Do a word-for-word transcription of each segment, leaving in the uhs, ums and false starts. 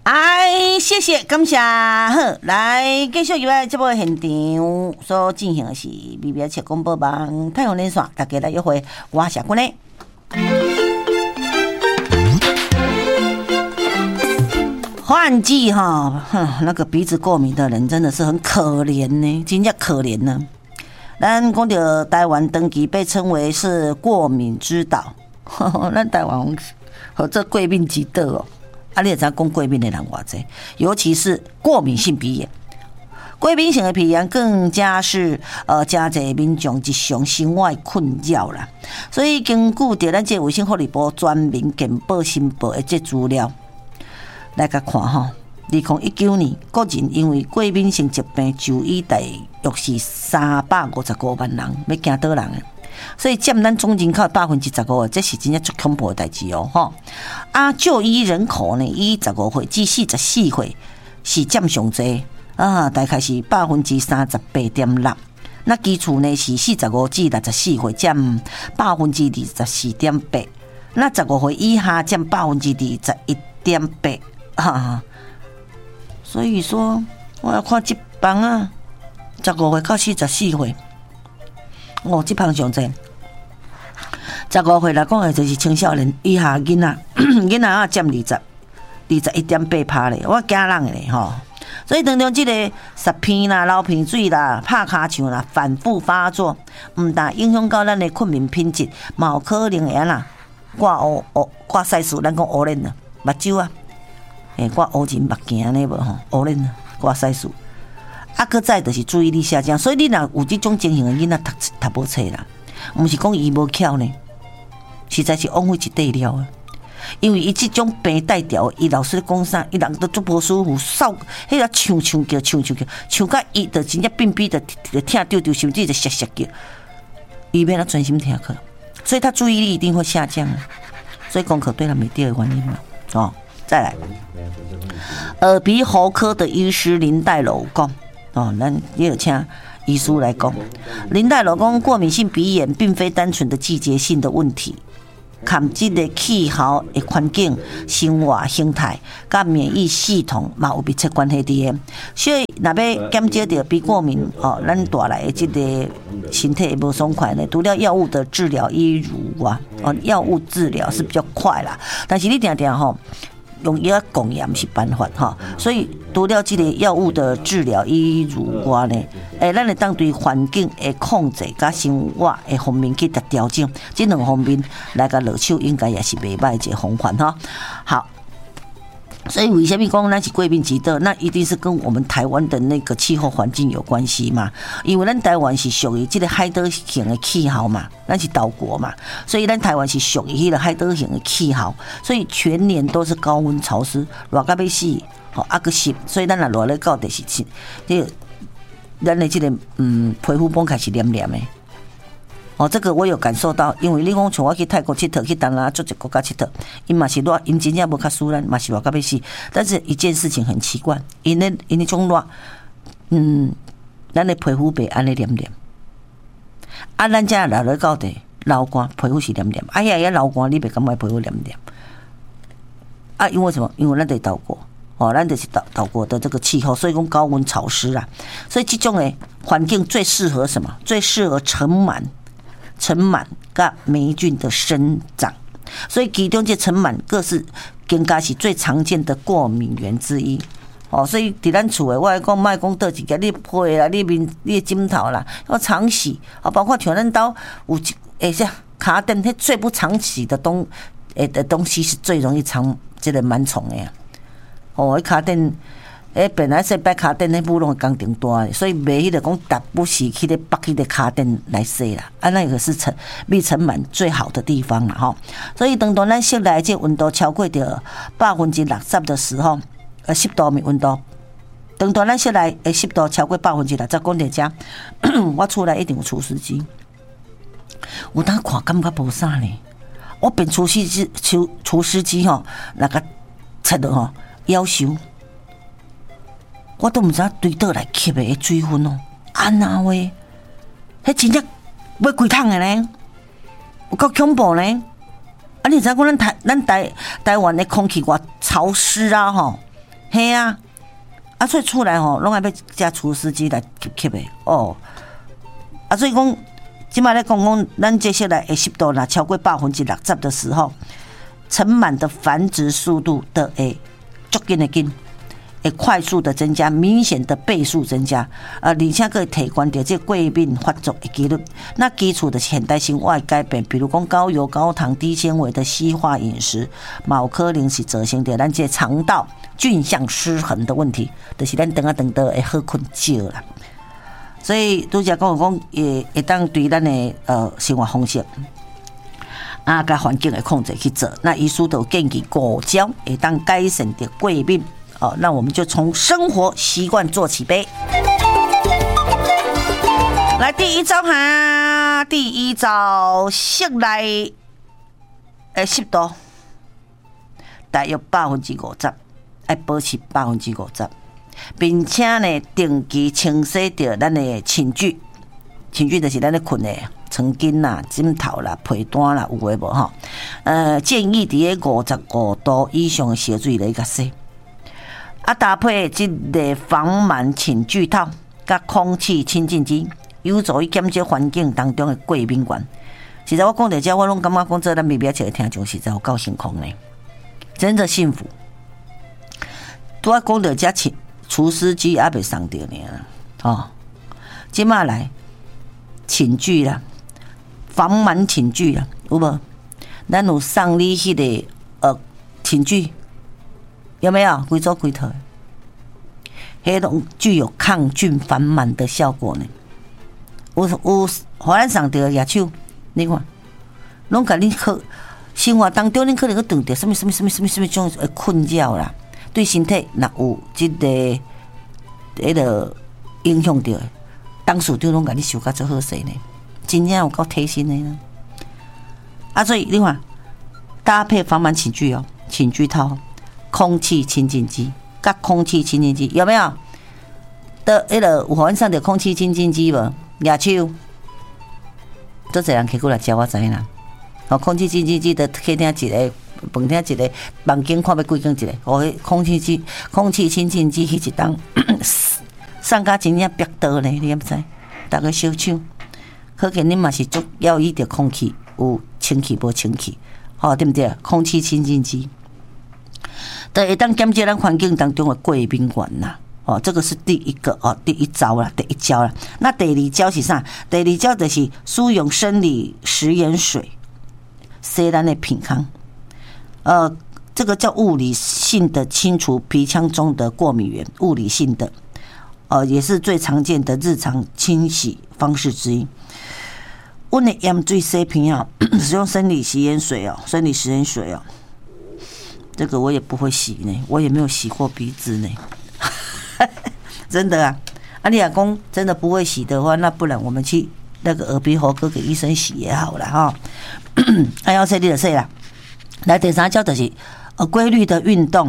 哎，谢谢，感谢。好，来继续入来这部现场所进行的是微微切广播网太阳连线，大家来约会，我是君呢。换季哈，那个鼻子过敏的人真的是很可怜呢，真叫可怜呢。咱讲到台湾长期被称为是过敏之岛，咱台湾和这过敏之岛哦。啊，你也知道讲过敏的人偌济，尤其是过敏性鼻炎。过敏性的鼻炎更加是呃，加侪民众一项生活困扰啦。所以根据着咱这卫生福利部全民健保申报的这资料来甲看吼，二零一九年个人因为过敏性疾病就医大约是三百五十五万人，要惊倒人的。所以占咱总人口百分之十五，这是真正足恐怖的代志哦！吼啊，就医人口呢，以十五岁至四十四岁是占上济啊，大概是百分之三十八点六。那基础呢是四十五至六十四岁，占百分之二十四点八。那十五岁以下占百分之二十一点八啊。所以说，我要看这帮啊，十五岁到四十四岁。哦，这旁上济，十五岁来讲的就是青少年以下囡仔，囡仔啊占二十二十一点八趴咧，我惊人咧吼。所以当中这个湿片啦、流鼻水啦、拍骹枪啦，反复发作，唔但影响到咱的困眠品质，嘛有可能会啦挂乌乌挂色素，咱讲乌脸啊，目睭啊，诶挂乌仁目镜安尼无吼，乌脸啊挂色素。啊，搁再就是注意力下降，所以你若有这种情形的囡仔，读读无册啦，毋是讲伊无巧呢，实在是枉费一地了啊！因为伊这种病带调，伊老师讲啥，伊人都足无舒服，扫迄个唱唱叫，唱唱叫，唱到伊就真正病病的，就听丢丢，甚至就歇歇叫，伊免他专心听课，所以他注意力一定会下降啊！所以功课对他没第二个原因嘛，哦，再来，耳鼻喉科的医师林代楼讲。哦，咱也有请医师来讲，林代楼讲，过敏性鼻炎并非单纯的季节性的问题，含这个气候的环境、生活形态、甲免疫系统嘛有密切关系的。所以，若要减少掉鼻过敏，哦，咱带来的这个身体无爽快呢，除了药物的治疗，一如啊，哦，药物治疗是比较快啦，但是你定定吼。用药供也不是办法哈，所以除了这个药物的治疗以如外呢，诶，咱会当对环境的控制加生活的方面去调整，这两方面来个落手应该也是袂歹一个方法哈。好。所以为什么讲咱是过敏之岛？那一定是跟我们台湾的那个气候环境有关系嘛。因为咱台湾是属于这个海岛型的气候嘛，咱是岛国嘛，所以咱台湾是属于迄个海岛型的气候，所以全年都是高温潮湿，热到要死，吼啊个湿，所以咱若热咧到第是七，这个咱的这个嗯皮肤崩开始黏黏的。哦，这个我有感受到，因为你讲像我去泰国佚佗，去东南亚做一国家佚佗，因嘛是热，因真正无较输咱，嘛是热到要死。但是一件事情很奇怪，因咧因迄种热，嗯，咱的皮肤被安尼黏黏，啊，咱遮热咧到底流汗，皮肤是黏黏，哎呀呀流汗，你袂感觉皮肤黏黏？啊，因为什么？因为咱得岛国。哦，咱就是岛岛国的这个气候，所以讲高温潮湿啊，所以这种诶环境最适合什么？最适合尘螨。尘螨跟霉菌的生长，所以其中这尘螨各是更加是最常见的过敏源之一。哦，所以伫咱厝诶，我来讲，莫讲倒一个你被啦，你面你枕头啦，要常洗。啊，包括像咱兜有诶像卡垫，迄最不常洗的东诶的东西是最容易藏这个螨虫诶。哦，迄卡垫。诶，本来说摆卡垫，迄布拢工程大，所以卖迄个讲达不是去咧绑迄个卡垫来洗啦，啊，那个是尘密尘螨最好的地方啦吼。所以当当咱室内这温度超过着百分之六十的时候，呃，湿度咪温度，当当咱室内诶湿度超过百分之六十，讲者遮，我厝内一定有除湿机，有当看感觉无啥呢。我变除湿机除除湿机吼，那个切落吼夭寿。我都毋知对倒来吸的迄水分哦，安那话，迄真正要几桶的呢？有够恐怖呢！啊，你知影讲咱台咱台台湾的空气偌潮湿啊吼， 嘿啊，啊所以厝内吼，拢爱要加除湿机来吸吸的哦。啊，所以讲，即摆咧讲讲，咱接下来的湿度若超过百分之六十的时候，尘螨的繁殖速度的会足紧的紧。会快速的增加，明显的倍数增加，呃，而且可以提高到这过敏发作的几率。那基础的现代生活改变，比如讲高油、高糖、低纤维的西化饮食，有可能是造成着咱这肠道菌相失衡的问题，就是咱等啊等到会好困少啦。所以拄则讲讲，也会当对咱的呃生活方式。啊，甲环境的控制去做，那医师都建议果胶会当改善的过敏。哦，那我们就从生活习惯做起呗。来，第一招哈，第一招，室内的湿度大约百分之五十，要保持百分之五十，并且呢，定期清洗掉咱的寝具，寝具就是咱咧困的床巾啦、枕头啦、被单啦，有诶无吼？呃，建议伫咧五十五度以上的烧水来甲洗。啊，搭配即个防螨寝具套，甲空气清净机，有助于减少环境当中的过敏源。实在我讲到这，我拢感觉讲这咱未必一个听众实在有够辛苦呢，真的幸福。拄啊讲到这寝除湿机还未送到呢，哦，即马来寝具啦，防螨寝具啦，有无？咱有送你迄、那个呃寝具。有没有规组规套？迄种具有抗菌防螨的效果呢？有有，互咱上着野手，你看，拢甲你可生活当中，你可能去遇到什么什么什么什么什么种的困扰啦，对身体若有即、這個迄个影响到，当时就拢甲你想甲做好势呢，真正有够贴心的呢。啊，所以你看，搭配防螨寝具哦，寝具套。空气清净机，甲空气清净机有没有？的迄个有互阮送着空气清净机无？野手，都侪人客过来教我知啦。哦，空气清净机的客厅一个，饭厅一个，房间看要几间一个。哦，空气机、空气清净机迄一档，送甲真正逼倒呢，你毋知？大家小抢，可见你嘛是足要伊着空气有清气无清气，吼、哦、对不对？空气清净机。都会当减少咱环境当中的过敏源啦，哦，这个是第一个哦，第一招啦，第一招啦。那第二招是啥？第二招就是使用生理食盐水洗咱的鼻腔，呃，这个叫物理性的清除鼻腔中的过敏源，物理性的，呃，也是最常见的日常清洗方式之一。阮的盐水洗鼻啊，使用生理食盐水哦，生理食盐水哦。这个我也不会洗呢，我也没有洗过鼻子呢，真的啊！啊，你若讲真的不会洗的话，那不然我们去那个耳鼻喉科给医生洗也好了哈。哎要洗你就洗啦。来第三招就是呃规律的运动，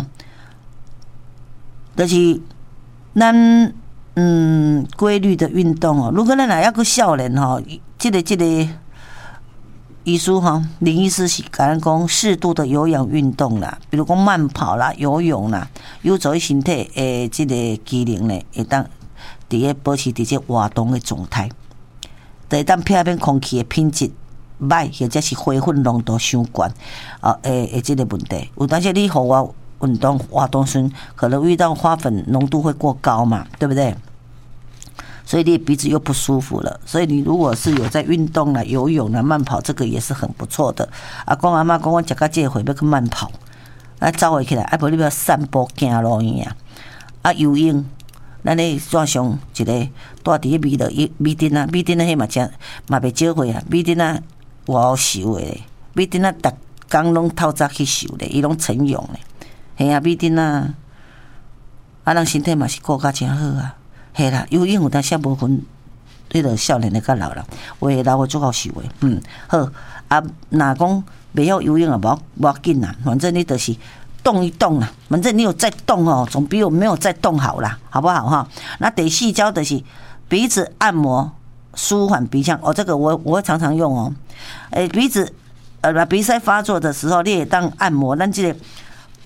就是咱嗯规律的运动哦。如果咱若要个少年吼，这个这个。医师哈，林医师是甲咱讲适度的有氧运动啦，比如讲慢跑啦、游泳啦，有助于身体诶即个机能咧，会当伫个保持伫这活动的状态，会当避免空气的品质歹，或者是灰粉浓度伤高啊诶诶即个问题。有当时你户外运动活动时，可能遇到花粉浓度会过高嘛，对不对？所以你鼻子又不舒服了，所以你如果是有在运动啦、游泳啦、慢跑，这个也是很不错的。阿公阿妈讲，我食到这回要去慢跑，啊，走回起来，啊，无你要散步行路呀，啊，游泳，咱咧转上一个住伫个米的米丁啊，米丁啊，迄嘛真嘛袂少岁啊，米丁啊，我好熟诶，米丁啊，逐工拢透早去收咧，伊拢晨泳咧，嘿啊，米丁啊，啊，人身体嘛是顾甲真好啊。嘿啦，游泳有当时无分，迄个少年的甲老人，有诶老诶足够受诶，嗯，好啊。若讲袂晓游泳啊，无无要紧啦，反正你就是动一动啦，反正你有在动哦，总比我没有在动好啦，好不好哈？那第四招就是鼻子按摩，舒缓鼻腔哦，这个我我会常常用哦。诶、欸，鼻子呃鼻塞发作的时候，你也当按摩，咱这个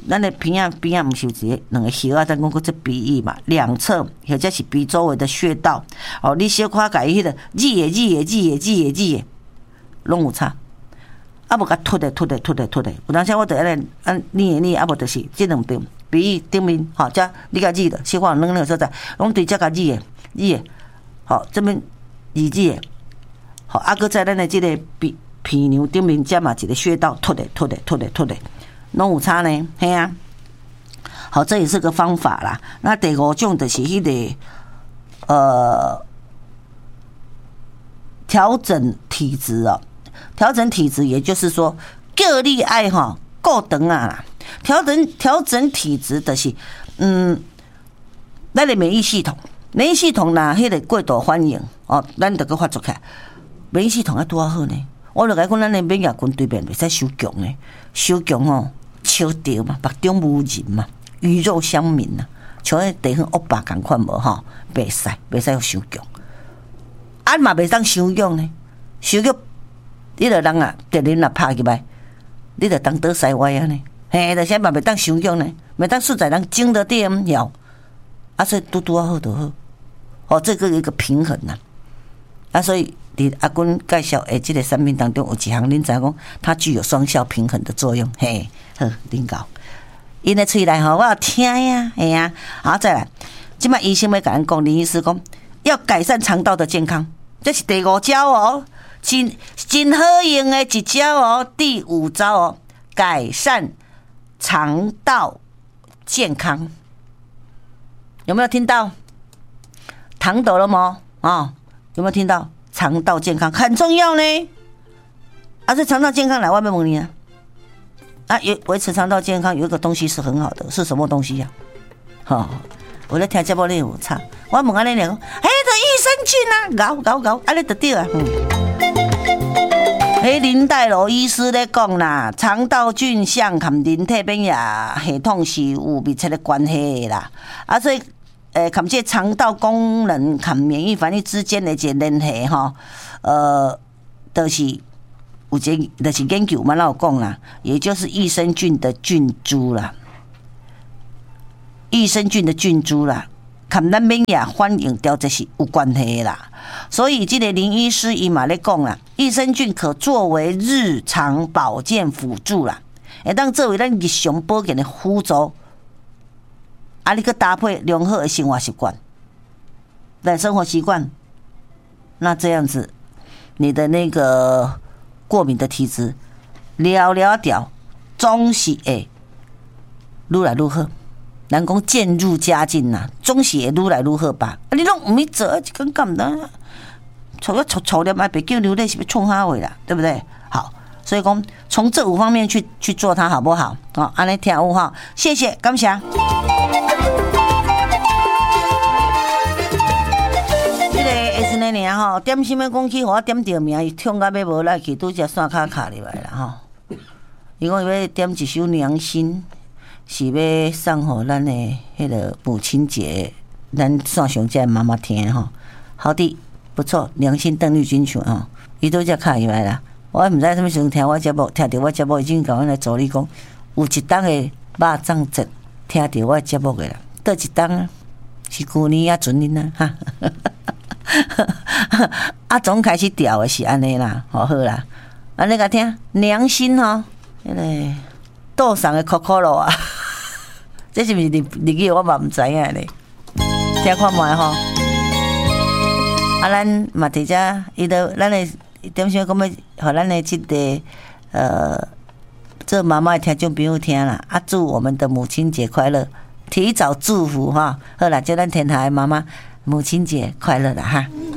咱的鼻啊鼻啊，毋是有一个两个穴啊，咱讲过这鼻翼嘛，两侧或者是鼻周围的穴道，哦，你小可甲伊迄个挤诶挤诶挤诶挤诶挤诶，拢有差。啊，无甲突的突的突的突的，有当时我得安尼按捏诶捏，啊无就是即两边鼻翼顶面，吼，遮你甲挤的，小可软软所在，拢对遮甲挤诶挤诶，好，这边挤挤诶，好，啊，搁在咱的即个鼻鼻梁顶面遮嘛一个穴道突的突的突的突的，拢有差呢，嘿啊。好，这也是个方法啦。那第五种就是迄、那个呃调整体质哦。调整体质，也就是说，叫你爱哈够长啊啦。调整调整体质的、就是，嗯，咱的免疫系统，免疫系统啦，迄个过度反应哦，咱得个发作起来。免疫系统要拄好呢。我就甲讲，咱的免疫群对面袂使伤强呢，伤强哦，笑掉嘛，目中无人嘛，鱼肉乡民呐，像迄地方恶霸共款无吼，袂使袂使伤强。啊嘛袂当伤强呢，伤强。你著人啊，敌人啊拍入来，你著当倒西歪啊呢？嘿，著啥嘛袂当伤强呢？袂当实在人争得点要，啊，所以拄拄好就好。哦，这个一个平衡呐、啊。啊，所以伫阿君介绍诶，即个产品当中有一项，恁知影讲，它具有双效平衡的作用。嘿，好，恁教。因诶喙内吼，我有听呀，嘿呀。好，再来，即摆医生要甲咱讲，林医师讲，要改善肠道的健康，这是第五招哦。真真好用的一招哦，第五招哦，改善肠道健康，有没有听到？糖抖了吗？啊、哦，有没有听到？肠道健康很重要呢。啊，这肠道健康来外面问你啊。啊，维持肠道健康有一个东西是很好的，是什么东西呀、啊？哦，我咧听节目咧有差，我问安尼讲，嘿，这益生菌啊，搞搞搞，安尼就对啊。嗯迄林黛柔医师咧讲啦，肠道菌相和人体免疫系统是有密切的关系的啦。啊，所以诶，和这肠道功能和免疫反应之间的一个联系吼，呃，就是有一个就是研究嘛，有讲啦，也就是益生菌的菌株啦，益生菌的菌株啦。跟咱免疫反应调节是有关系啦，所以这个林医师伊嘛咧讲啦，益生菌可作为日常保健辅助啦，会当作为咱日常保健的辅助。啊，你去搭配良好的生活习惯，对生活习惯，那这样子，你的那个过敏的体质了了掉，总是会愈来愈好。人讲渐入佳境呐，总是会愈来愈好吧？啊，你拢唔去做，就更干的，吵要吵吵了嘛，别叫流泪是不冲哈尾啦，对不对？好，所以讲从这五方面去去做它，好不好？哦，安尼听有哈，谢谢，感谢。这个下次呢吼，点什么讲起，我点着名，痛到要无来去，拄只山骹卡入来啦吼。伊讲要点一首《良心》。是要送予咱的迄个母亲节，咱线上这妈妈听吼，好的，不错，良心邓丽君唱吼，伊都只卡入来啦。我毋知什么时阵听我节目，听到我节目已經甲阮来助理講，有一檔的肉粽節聽到我節目嘅啦，倒一檔啊，是舊年啊，準年啊，哈，啊總開始調的是安尼啦，好好啦，安尼甲聽良心吼，迄個桌上的可可樂啊。這是不是日日語我嘛唔知影咧，聽看覓吼。啊，咱嘛佇遮，伊都咱的點先講要，互咱的即個呃，做媽媽的聽眾朋友聽啦。啊，祝我們的母親節快樂，提早祝福哈。好啦，叫咱天下的媽媽母親節快樂啦哈。